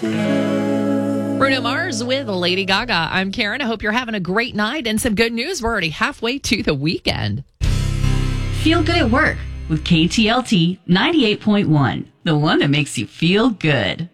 Bruno Mars with Lady Gaga. I'm Karen. I hope you're having a great night and some good news. We're already halfway to the weekend. Feel good at work with KTLT 98.1, the one that makes you feel good.